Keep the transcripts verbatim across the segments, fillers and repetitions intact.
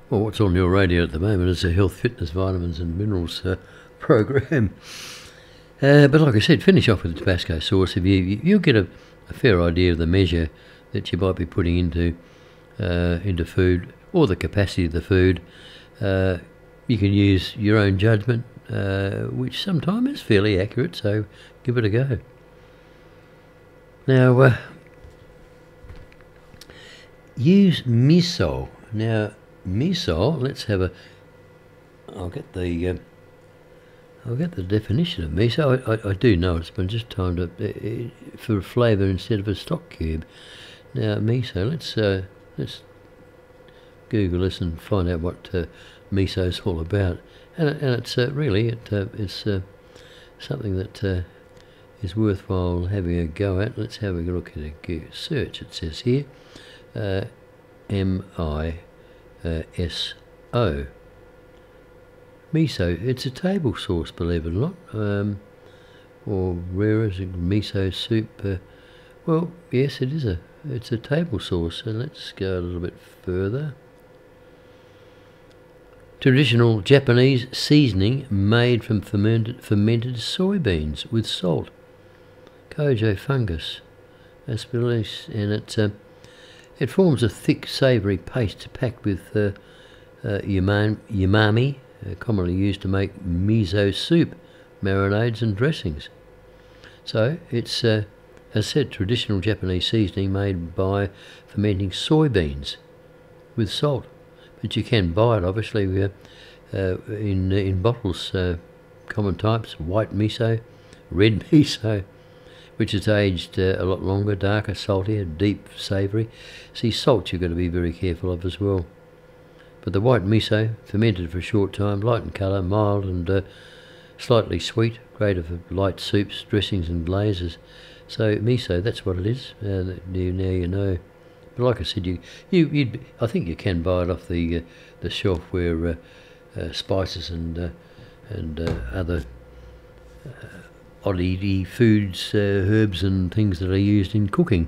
Well, what's on your radio at the moment is a health, fitness, vitamins and minerals uh, program. Uh, but like I said, finish off with the Tabasco sauce. If you, you you'll get a, a fair idea of the measure that you might be putting into uh, into food, or the capacity of the food. Uh, you can use your own judgment, uh, which sometimes is fairly accurate. So give it a go. Now, uh, use miso. Now, miso. Let's have a. I'll get the. Uh, I'll get the definition of miso. I, I, I do know it's been just timed up uh, for a flavour instead of a stock cube. Now, miso. Let's uh, let's Google this and find out what uh, miso is all about. And, and it's uh, really it uh, it's uh, something that uh, is worthwhile having a go at. Let's have a look at a search. It says here, uh, M I S O. Miso, it's a table sauce, believe it or not, um, or rarer, miso soup. Uh, well, yes, it is a, it's a table sauce. So let's go a little bit further. Traditional Japanese seasoning made from fermented, fermented soybeans with salt, kojo fungus, aspergillus, and it uh, it forms a thick, savoury paste packed with uh, uh, umami. umami Uh, commonly used to make miso soup, marinades and dressings. So it's, uh, as said, traditional Japanese seasoning made by fermenting soybeans with salt. But you can buy it, obviously, uh, uh, in in bottles, uh, common types, white miso, red miso, which is aged uh, a lot longer, darker, saltier, deep, savoury. See, salt you've got to be very careful of as well. But the white miso, fermented for a short time, light in colour, mild and uh, slightly sweet, great for light soups, dressings and glazes. So miso, that's what it is. Uh, now you know. But like I said, you, you, you'd, I think you can buy it off the uh, the shelf where uh, uh, spices and uh, and uh, other uh, oddity foods, uh, herbs and things that are used in cooking.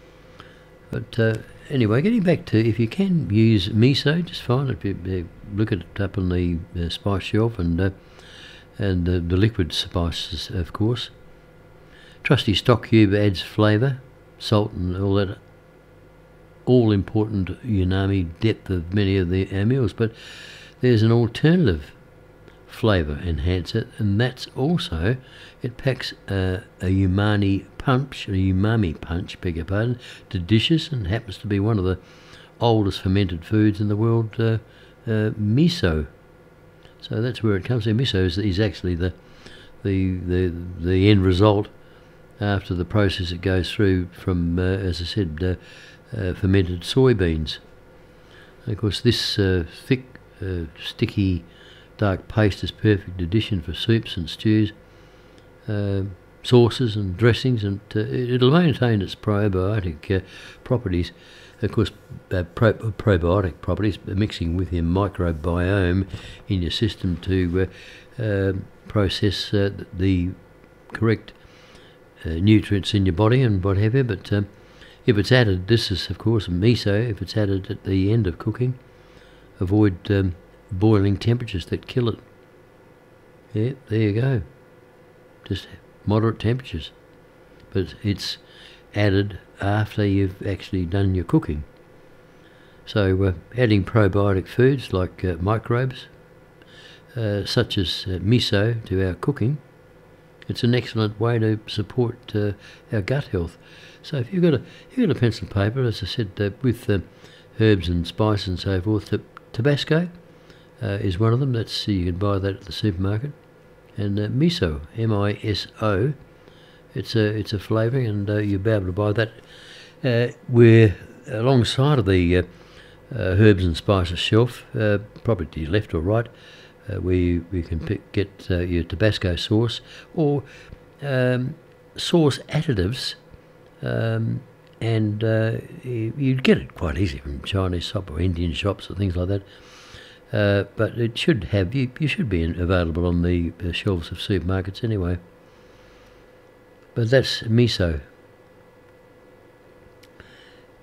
But uh, anyway, getting back to, if you can use miso, just fine. If you uh, look at it up on the uh, spice shelf, and uh, and uh, the liquid spices, of course. Trusty stock cube adds flavour, salt, and all that all important umami depth of many of the our meals. But there's an alternative flavour enhancer, and that's also, it packs uh, a umami punch, a umami punch, beg your pardon, to dishes, and happens to be one of the oldest fermented foods in the world, uh, uh, miso. So that's where it comes from. Miso is, is actually the, the the the end result after the process it goes through from, uh, as I said, uh, uh, fermented soybeans. And of course, this uh, thick, uh, sticky, dark paste is perfect addition for soups and stews, uh, sauces and dressings, and uh, it'll maintain its probiotic uh, properties. Of course, uh, pro probiotic properties, mixing with your microbiome in your system to uh, uh, process uh, the correct uh, nutrients in your body and what have you. But um, if it's added, this is of course miso, if it's added at the end of cooking, avoid um, boiling temperatures that kill it. Yeah, there you go. Just moderate temperatures. But it's added after you've actually done your cooking. So uh, adding probiotic foods like uh, microbes, uh, such as uh, miso, to our cooking, it's an excellent way to support uh, our gut health. So if you've got a, you've got a pencil and paper, as I said, uh, with uh, herbs and spices and so forth, t Tabasco uh, is one of them. That's, you can buy that at the supermarket. And uh, miso, M I S O, it's a it's a flavouring, and uh, you'll be able to buy that. Uh, we're alongside of the uh, uh, herbs and spices shelf, uh, probably to your left or right. Uh, we we can pick, get uh, your Tabasco sauce or um, sauce additives, um, and uh, you, you'd get it quite easily from Chinese shop or Indian shops or things like that. Uh, but it should have, you, you should be in, available on the uh, shelves of supermarkets anyway. But that's miso.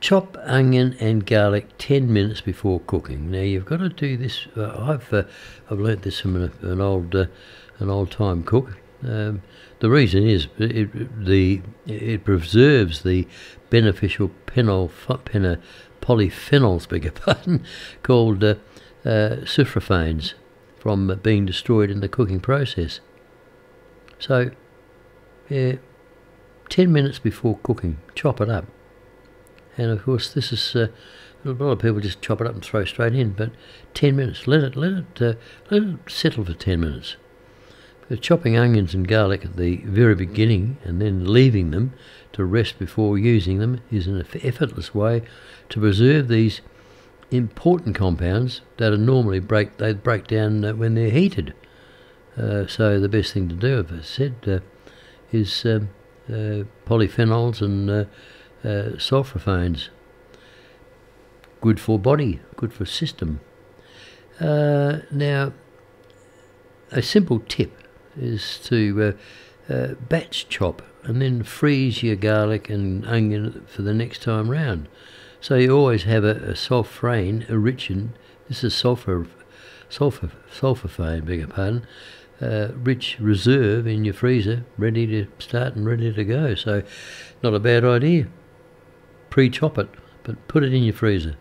Chop onion and garlic ten minutes before cooking. Now you've got to do this. Uh, I've uh, I've learnt this from an, an old uh, an old time cook. Um, the reason is it the it preserves the beneficial penol, pena, polyphenols, beg your pardon, called uh, uh, sulforaphane from being destroyed in the cooking process. So, yeah, ten minutes before cooking, chop it up. And of course, this is uh, a lot of people just chop it up and throw straight in. But ten minutes, let it let it uh, let it settle for ten minutes. But chopping onions and garlic at the very beginning and then leaving them to rest before using them is an effortless way to preserve these important compounds that are normally break they break down uh, when they're heated. Uh, so the best thing to do, as I said, uh, is um, uh, polyphenols and uh, Uh, sulforaphanes. Good for body, good for system. Uh, now, a simple tip is to uh, uh, batch chop and then freeze your garlic and onion for the next time round. So you always have a, a sulforaphane, a rich in, this is sulfur, sulfur, sulforaphane, beg your pardon, uh, rich reserve in your freezer, ready to start and ready to go. So, not a bad idea. Pre-chop it, but put it in your freezer.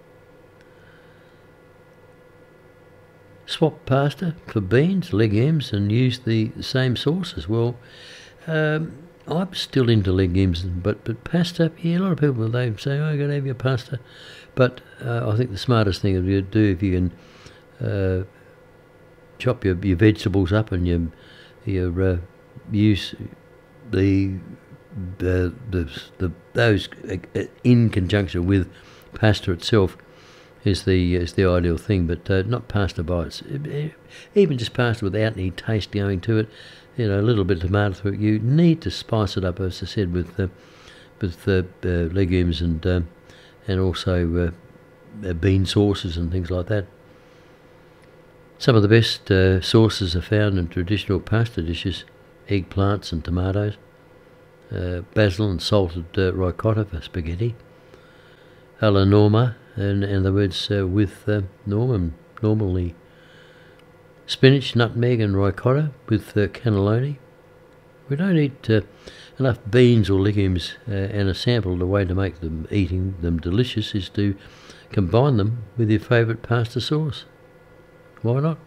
Swap pasta for beans, legumes, and use the same sauces. Well, um, I'm still into legumes, but but pasta, yeah, a lot of people, they say, oh, you got to have your pasta. But uh, I think the smartest thing you do, if you can uh, chop your, your vegetables up and you, you uh, use the The, the the those uh, in conjunction with pasta itself is the is the ideal thing, but uh, not pasta bites. Even just pasta without any taste going to it, you know, a little bit of tomato through it. You need to spice it up, as I said, with uh, with uh, uh, legumes and um, and also uh, uh, bean sauces and things like that. Some of the best uh, sauces are found in traditional pasta dishes: eggplants and tomatoes. Uh, basil and salted uh, ricotta for spaghetti, alla norma, and in other words, uh, with uh, norman, normally. Spinach, nutmeg and ricotta with uh, cannelloni. We don't eat uh, enough beans or legumes, uh, and a sample, the way to make them, eating them delicious, is to combine them with your favourite pasta sauce. Why not?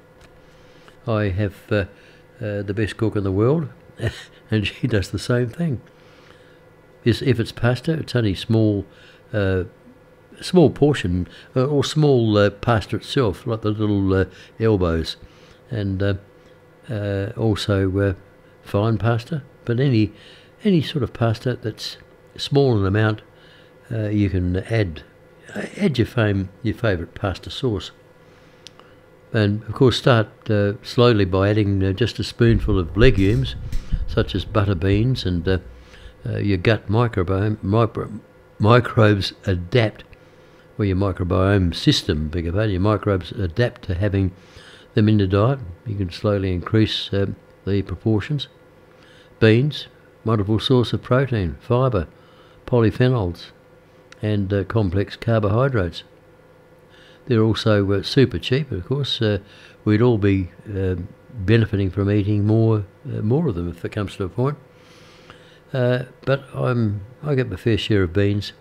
I have uh, uh, the best cook in the world, and she does the same thing. Is if it's pasta, it's only small, uh, small portion uh, or small uh, pasta itself, like the little uh, elbows, and uh, uh, also uh, fine pasta. But any any sort of pasta that's small in amount, uh, you can add add your fame your favourite pasta sauce. And of course, start uh, slowly by adding uh, just a spoonful of legumes, such as butter beans, and uh, uh, your gut microbiome micro, microbes adapt, or your microbiome system, beg your pardon, your microbes adapt to having them in the diet. You can slowly increase uh, the proportions. Beans, wonderful source of protein, fibre, polyphenols, and uh, complex carbohydrates. They're also uh, super cheap, of course. Uh, we'd all be uh, benefiting from eating more, uh, more of them if it comes to a point. Uh, but I'm, I get my fair share of beans.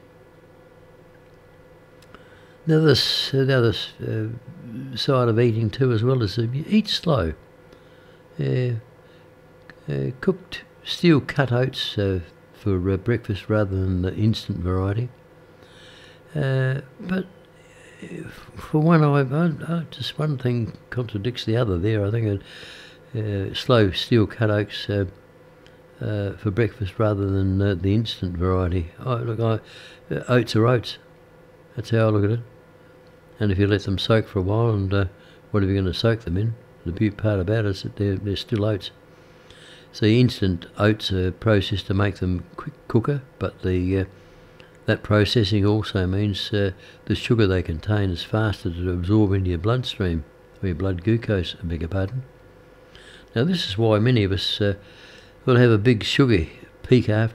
Now this, the other uh, side of eating too, as well, is uh, eat slow. Uh, uh, cooked steel cut oats uh, for uh, breakfast rather than the instant variety. Uh, but for one, I, I, I just one thing contradicts the other there. I think uh, uh, slow steel cut oats uh, uh, for breakfast rather than uh, the instant variety. I, look, I, uh, oats are oats. That's how I look at it. And if you let them soak for a while, and uh, what are you going to soak them in? The beauty part about it is that they're, they're still oats. So the instant oats are processed to make them quick cooker, but the uh, that processing also means uh, the sugar they contain is faster to absorb into your bloodstream, or your blood glucose, I beg your pardon. Now this is why many of us uh, will have a big sugar peak after a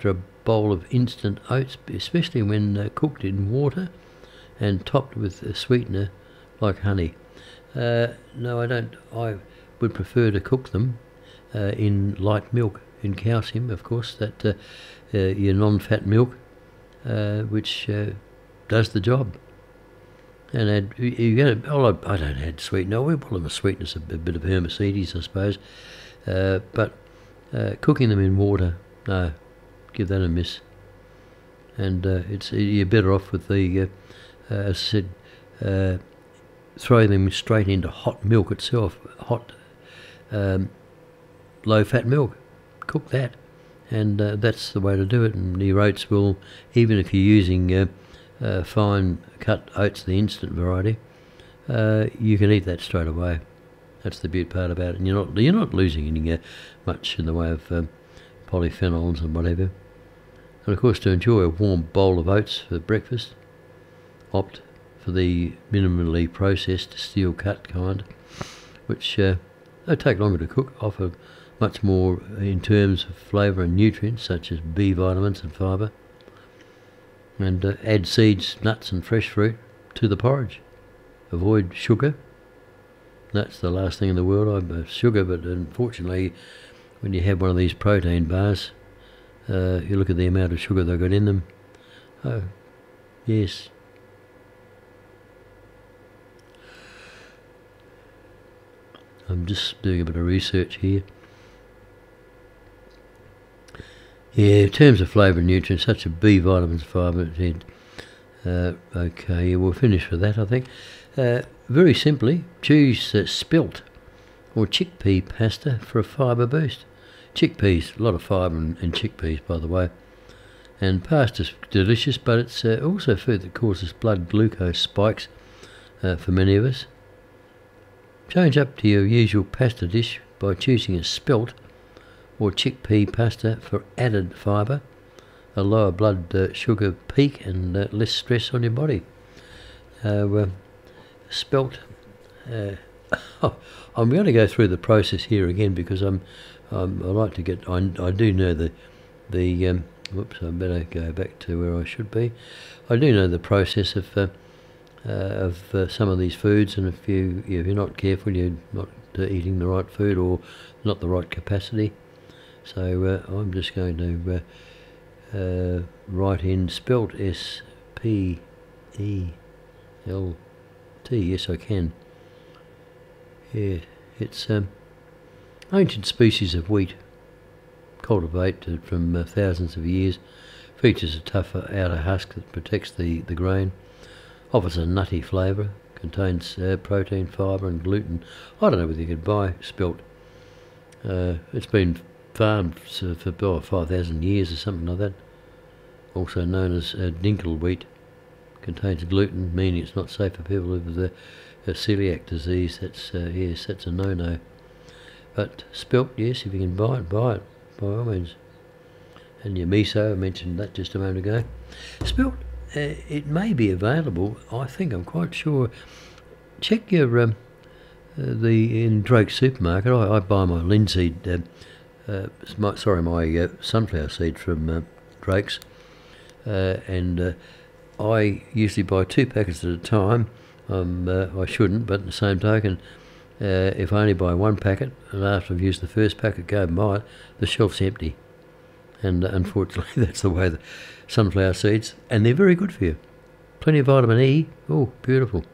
bowl of instant oats, especially when uh, cooked in water and topped with a sweetener like honey. Uh, no, I don't. I would prefer to cook them uh, in light milk, in calcium, of course, that uh, uh, your non-fat milk, uh, which uh, does the job. And add, you, you get. Oh, I, I don't add sweetener. We call them a sweetness, a, a bit of Hermesides, I suppose. Uh, but uh, cooking them in water, no, give that a miss. And uh, it's you're better off with the, uh, uh, as I said, uh, throw them straight into hot milk itself, hot, um, low-fat milk. Cook that, and uh, that's the way to do it. And your oats will, even if you're using uh, uh, fine cut oats, the instant variety, uh, you can eat that straight away. That's the beaut part about it. And you're not you're not losing any uh, much in the way of um, polyphenols and whatever. And of course, to enjoy a warm bowl of oats for breakfast, opt for the minimally processed steel cut kind, which uh, they take longer to cook, offer much more in terms of flavour and nutrients such as B vitamins and fibre, and uh, add seeds, nuts and fresh fruit to the porridge. Avoid sugar. That's the last thing in the world. I uh, sugar, but unfortunately, when you have one of these protein bars, uh, you look at the amount of sugar they've got in them. Oh, yes. I'm just doing a bit of research here. Yeah, in terms of flavour and nutrients, such as B vitamins, fibre, uh, okay, we'll finish with that, I think. Uh, very simply, choose uh, spelt or chickpea pasta for a fibre boost. Chickpeas, a lot of fibre in, in chickpeas, by the way. And pasta's delicious, but it's uh, also food that causes blood glucose spikes uh, for many of us. Change up to your usual pasta dish by choosing a spelt or chickpea pasta for added fibre, a lower blood uh, sugar peak and uh, less stress on your body. Uh, uh, spelt, uh, oh, I'm going to go through the process here again because I'm, um, I like to get, I, I do know the, the um, whoops, I better go back to where I should be. I do know the process of uh, uh, of uh, some of these foods, and if you if you're not careful, you're not uh, eating the right food or not the right capacity. So uh, I'm just going to uh, uh, write in spelt S P E L T. Yes, I can. Yeah, it's um, ancient species of wheat, cultivated from uh, thousands of years. Features a tough outer husk that protects the, the grain. Offers a nutty flavour. Contains uh, protein, fibre and gluten. I don't know whether you could buy spelt. Uh, it's been farmed for, for oh, five thousand years or something like that. Also known as uh, dinkel wheat. Contains gluten, meaning it's not safe for people with the uh, celiac disease. That's uh, yes, that's a no-no. But spelt, yes, if you can buy it, buy it by all means. And your miso, I mentioned that just a moment ago. Spelt, uh, it may be available. I think I'm quite sure. Check your um, uh, the in Drake's supermarket. I, I buy my linseed. Uh, uh, my, sorry, my uh, sunflower seed from uh, Drake's, uh, and uh, I usually buy two packets at a time. Um, uh, I shouldn't, but at the same token, uh, if I only buy one packet, and after I've used the first packet, go and buy it, the shelf's empty. And uh, unfortunately, that's the way the sunflower seeds, and they're very good for you. Plenty of vitamin E. Oh, beautiful.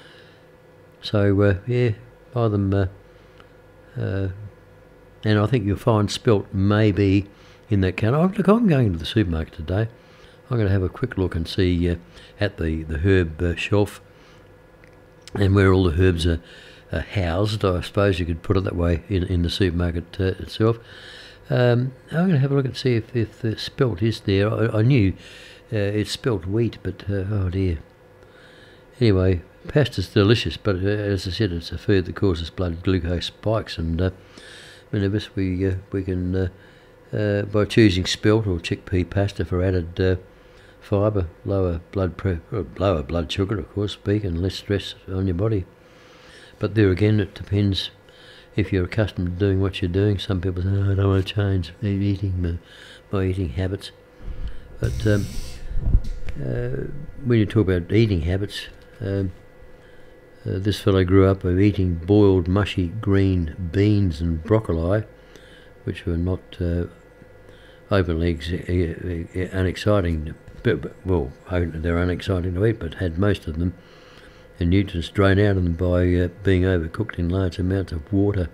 So, uh, yeah, buy them. Uh, uh, and I think you'll find spelt maybe in that can. Oh, look, I'm going to the supermarket today. I'm going to have a quick look and see uh, at the, the herb uh, shelf and where all the herbs are, are housed. I suppose you could put it that way in, in the supermarket uh, itself. Um, I'm going to have a look and see if, if the spelt is there. I, I knew uh, it's spelt wheat, but uh, oh dear. Anyway, pasta's delicious, but uh, as I said, it's a food that causes blood glucose spikes, and uh, many of us, we, uh, we can, uh, uh, by choosing spelt or chickpea pasta for added uh, fibre, lower blood pre- lower blood sugar, of course, peak, and less stress on your body. But there again, it depends. If you're accustomed to doing what you're doing, some people say, oh, I don't want to change eating my, my eating habits. But um, uh, when you talk about eating habits, um, uh, this fellow grew up of eating boiled mushy green beans and broccoli, which were not uh, openly ex- uh, unexciting, but, but, well, they're unexciting to eat, but had most of them, and nutrients drained out of them by uh, being overcooked in large amounts of water.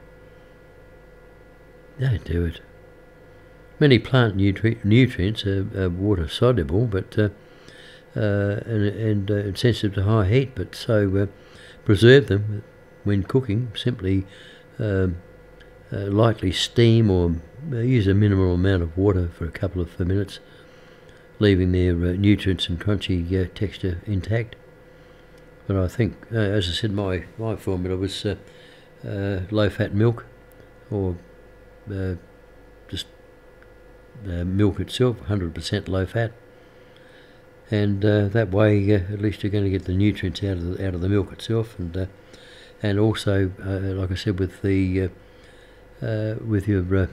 Don't do it. Many plant nutri- nutrients are, are water soluble, but uh, uh, and, and uh, sensitive to high heat. But so uh, preserve them when cooking. Simply um, uh, lightly steam or uh, use a minimal amount of water for a couple of minutes, leaving their uh, nutrients and crunchy uh, texture intact. But I think, uh, as I said, my my formula was uh, uh, low-fat milk, or uh, just uh, milk itself, one hundred percent low-fat, and uh, that way, uh, at least you're going to get the nutrients out of the, out of the milk itself, and uh, and also, uh, like I said, with the uh, uh, with your uh,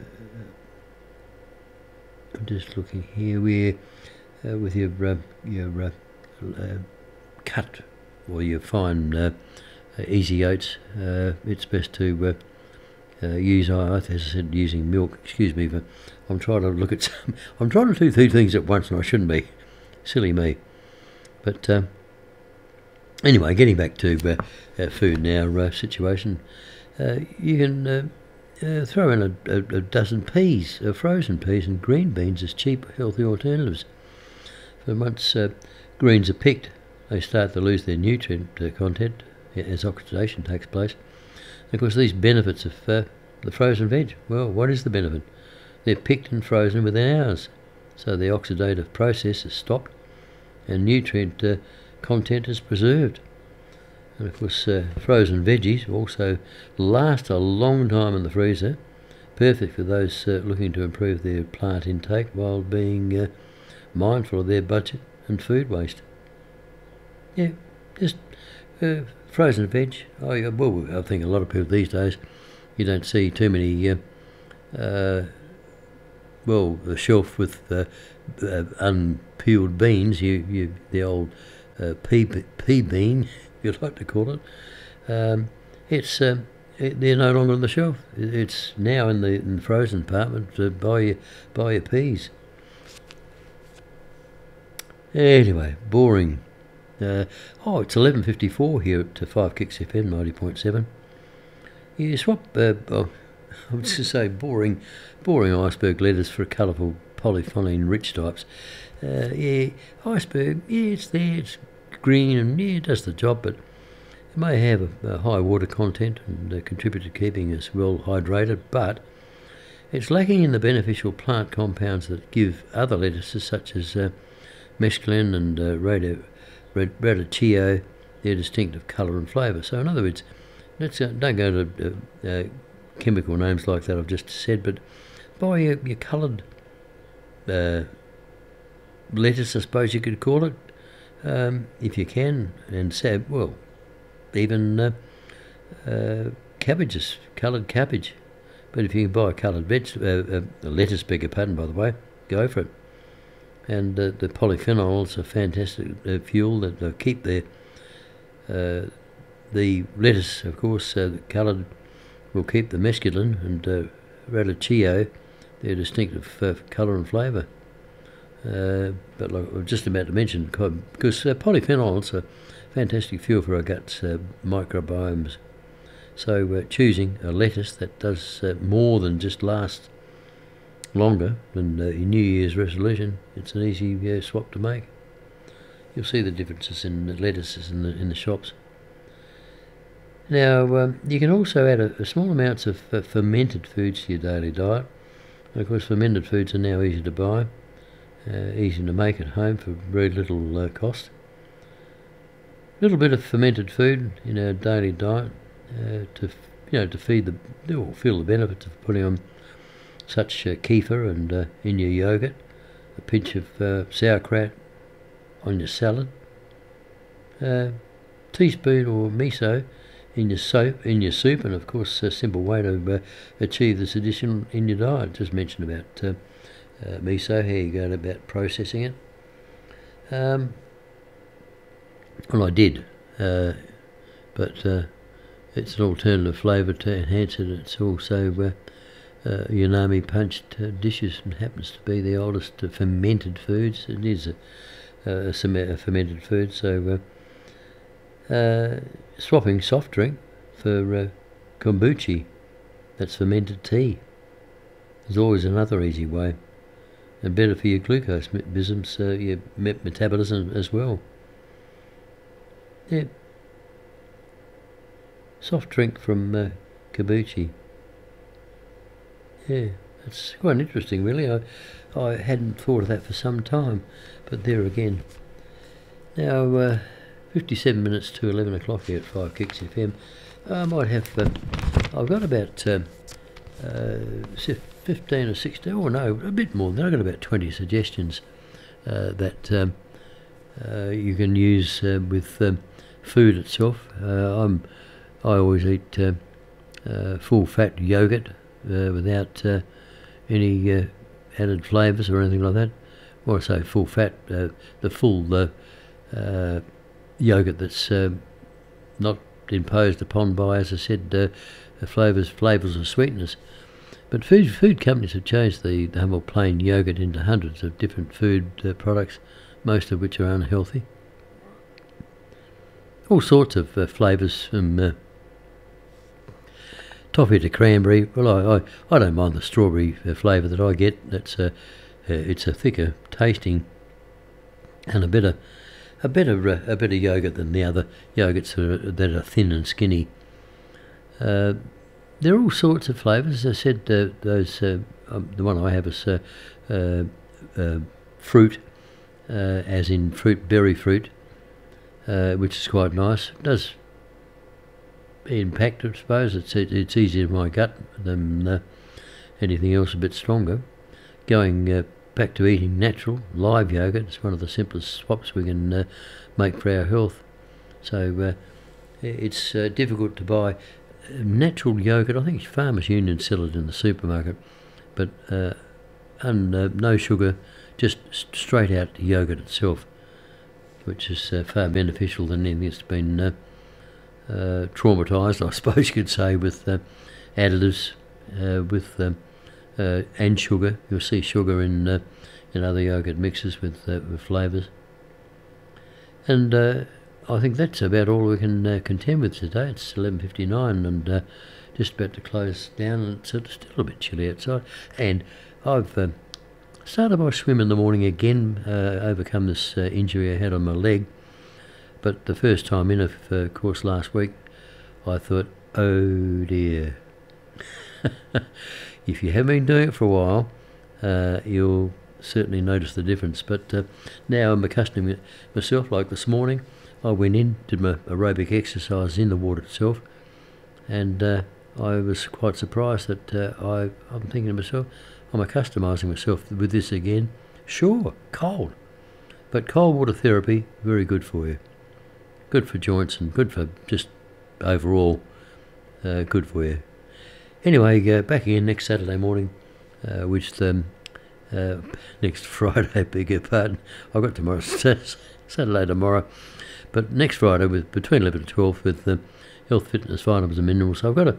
I'm just looking here, where uh, with your uh, your uh, uh, cut or your fine uh, easy oats, uh, it's best to uh, uh, use, as I said, using milk. Excuse me, but I'm trying to look at some. I'm trying to do two things at once, and I shouldn't be. Silly me. But uh, anyway, getting back to uh, our food now uh, situation, uh, you can uh, uh, throw in a, a, a dozen peas, uh, frozen peas and green beans as cheap, healthy alternatives. For once uh, greens are picked, they start to lose their nutrient uh, content as oxidation takes place. And of course, these benefits of uh, the frozen veg, well, what is the benefit? They're picked and frozen within hours, so the oxidative process is stopped and nutrient uh, content is preserved. And of course, uh, frozen veggies also last a long time in the freezer, perfect for those uh, looking to improve their plant intake while being uh, mindful of their budget and food waste. Yeah, just uh, frozen veg. Oh, yeah, well, I think a lot of people these days, you don't see too many, uh, uh, well, the shelf with uh, uh, unpeeled beans, you, you the old uh, pea, pea bean, if you like to call it. Um, it's um, it, they're no longer on the shelf. It's now in the, in the frozen department to buy your, buy your peas. Anyway, boring. Uh, oh, it's eleven fifty-four here at five Kicks F M ninety point seven. You swap, uh, oh, I would just say boring, boring iceberg lettuce for colourful polyphenol-rich types. Uh, yeah, iceberg, yeah, it's there, it's green and yeah, it does the job, but it may have a, a high water content and uh, contribute to keeping us well hydrated, but it's lacking in the beneficial plant compounds that give other lettuces such as uh, mesclun and uh, radio, red, radicchio their distinctive colour and flavour. So in other words, let's uh, don't go to uh, uh, chemical names like that I've just said, but buy your, your coloured uh, lettuce, I suppose you could call it, um, if you can, and say, well, even uh, uh, cabbages, coloured cabbage. But if you can buy a coloured veg, uh, uh, lettuce, beg your pardon, by the way, go for it. And uh, the polyphenols are fantastic uh, fuel that uh, keep their uh, the lettuce, of course, uh, the coloured will keep the mesclun and uh, radicchio their distinctive uh, colour and flavour. Uh, but like I was just about to mention, because uh, polyphenols are fantastic fuel for our guts uh, microbiomes. So uh, choosing a lettuce that does uh, more than just last longer than uh, your New Year's resolution, it's an easy uh, swap to make. You'll see the differences in the lettuces in the in the shops. Now um, you can also add a, a small amounts of uh, fermented foods to your daily diet. And of course, fermented foods are now easy to buy, uh, easy to make at home for very little uh, cost. A little bit of fermented food in our daily diet uh, to you know to feed the or feel the benefits of putting on such uh, kefir and uh, in your yogurt, a pinch of uh, sauerkraut on your salad, a teaspoon or miso in your soap, in your soup, and of course a simple way to uh, achieve this addition in your diet. Just mentioned about uh, uh, miso, how you go about processing it. Um, well, I did, uh, but uh, it's an alternative flavour to enhance it. It's also uh, uh, Unami Punched uh, Dishes, and happens to be the oldest uh, fermented foods. It is a, a, a fermented food, so uh, uh, swapping soft drink for uh, kombucha, that's fermented tea. There's always another easy way, and better for your glucose metabolism, uh, your metabolism as well. Yeah, soft drink from uh, kombucha. Yeah, it's quite interesting, really. I I hadn't thought of that for some time, but there again. Now, uh, fifty-seven minutes to eleven o'clock here at Five Kicks F M. I might have. Uh, I've got about uh, uh, fifteen or sixteen, or no, a bit more than that. I've got about twenty suggestions uh, that um, uh, you can use uh, with um, food itself. Uh, I'm. I always eat uh, uh, full fat yogurt uh, without uh, any uh, added flavours or anything like that. Or I say full fat, uh, the full uh, uh, yogurt that's uh, not imposed upon by, as I said, uh, flavours, flavours or sweeteners. But food food companies have changed the, the humble plain yogurt into hundreds of different food uh, products, most of which are unhealthy. All sorts of uh, flavours, from uh, toffee to cranberry. Well, I, I, I don't mind the strawberry uh, flavour that I get. That's a, uh, it's a thicker tasting and a better a better uh, a better yogurt than the other yogurts that are, that are thin and skinny. Uh, there are all sorts of flavours. As I said, uh, those uh, um, the one I have is uh, uh, uh, fruit, uh, as in fruit, berry fruit, uh, which is quite nice. It does impact, I suppose. It's it, it's easier in my gut than uh, anything else a bit stronger. Going uh, back to eating natural, live yogurt is one of the simplest swaps we can uh, make for our health. So uh, it's uh, difficult to buy natural yogurt. I think Farmers Union sell it in the supermarket, but uh, and uh, no sugar, just straight out yogurt itself, which is uh, far beneficial than anything that's been uh, uh, traumatised, I suppose you could say, with uh, additives, uh, with um, uh, and sugar. You'll see sugar in uh, in other yogurt mixes with uh, with flavours. And uh, I think that's about all we can uh, contend with today. It's eleven fifty-nine and uh, just about to close down, and it's, it's still a bit chilly outside. And I've uh, started my swim in the morning again, uh, overcome this uh, injury I had on my leg. But the first time in, of uh, course, last week, I thought, oh dear. If you have been doing it for a while, uh, you'll certainly notice the difference. But uh, now I'm accustoming myself. Like this morning, I went in, did my aerobic exercise in the water itself, and uh, I was quite surprised that uh, I, I'm thinking to myself, I'm accustomizing myself with this again. Sure, cold, but cold water therapy, very good for you. Good for joints and good for just overall uh, good for you. Anyway, uh, back again next Saturday morning, uh, which um, uh, next Friday, beg your pardon. I've got tomorrow, Saturday tomorrow, but next Friday with between eleven and twelve with uh, health, fitness, vitamins and minerals. So I've got a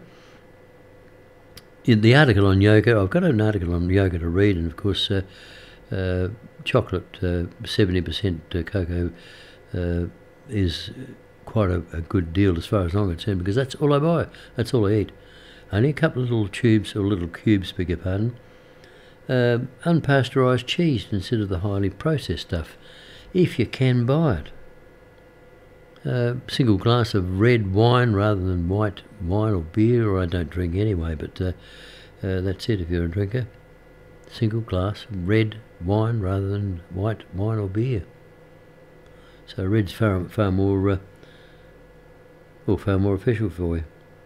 in the article on yoga. I've got an article on yoga to read, and of course, uh, uh, chocolate, uh, seventy percent uh, cocoa uh, is quite a, a good deal as far as I'm concerned, because that's all I buy. That's all I eat. Only a couple of little tubes, or little cubes, beg your pardon. Um, unpasteurised cheese instead of the highly processed stuff, if you can buy it. Uh, single glass of red wine rather than white wine or beer, or I don't drink anyway, but uh, uh, that's it if you're a drinker. Single glass of red wine rather than white wine or beer. So red's far far more, uh, well, far more official for you.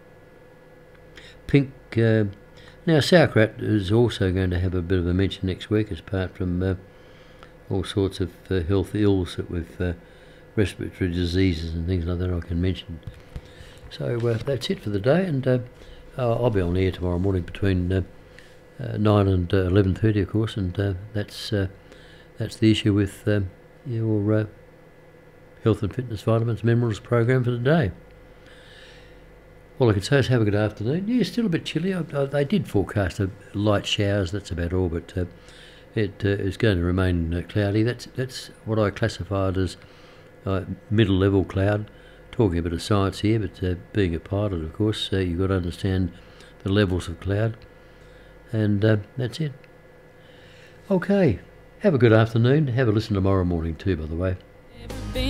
Pink. Uh, now sauerkraut is also going to have a bit of a mention next week, apart from uh, all sorts of uh, health ills that we've. Uh, respiratory diseases and things like that I can mention. So uh, that's it for the day, and uh, I'll be on air tomorrow morning between uh, uh, nine and uh, eleven thirty, of course, and uh, that's uh, that's the issue with um, your uh, health and fitness vitamins minerals program for today. All I can say is have a good afternoon. Yeah, still a bit chilly. I, I, they did forecast a light showers. That's about all, but uh, it uh, is going to remain uh, cloudy. That's that's what I classified as uh, middle level cloud. Talking a bit of science here, but uh, being a pilot, of course, uh, you've got to understand the levels of cloud, and uh, that's it. Okay, have a good afternoon. Have a listen tomorrow morning too, by the way.